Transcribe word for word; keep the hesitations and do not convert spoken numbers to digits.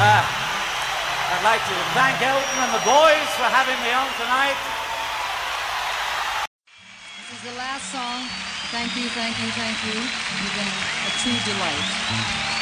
Uh, I'd like to thank Elton and the boys for having me on tonight. This is the last song. Thank you, thank you, thank you. You've been a true delight.